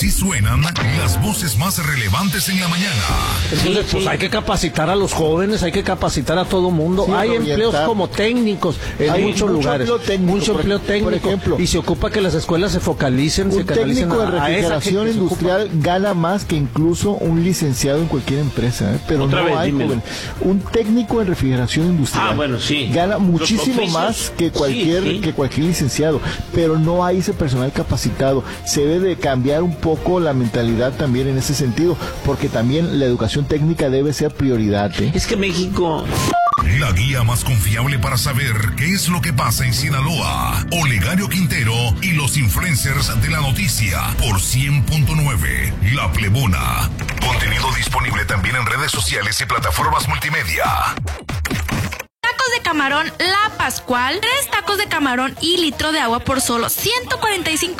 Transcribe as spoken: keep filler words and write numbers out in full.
Así suenan las voces más relevantes en la mañana. Entonces, sí, pues sí. hay que capacitar a los jóvenes, hay que capacitar a todo mundo. Sí, hay empleos como técnicos en hay muchos mucho lugares. Empleo técnico, mucho por, empleo técnico. Por ejemplo, y se ocupa que las escuelas se focalicen, un se canalicen técnico a, de refrigeración industrial gana más que incluso un licenciado en cualquier empresa, ¿eh? Pero Otra no vez, hay joven. Un técnico en refrigeración industrial ah, bueno, sí. gana muchísimo más que cualquier sí, sí. que cualquier licenciado, pero no hay ese personal capacitado. Se debe de cambiar un poco la mentalidad también en ese sentido, porque también la educación técnica debe ser prioridad, ¿eh? Es que México... La guía más confiable para saber qué es lo que pasa en Sinaloa. Olegario Quintero y los influencers de la noticia por cien punto nueve La Plebona. Contenido disponible también en redes sociales y plataformas multimedia. Tacos de camarón La Pascual, tres tacos de camarón y litro de agua por solo ciento cuarenta y cinco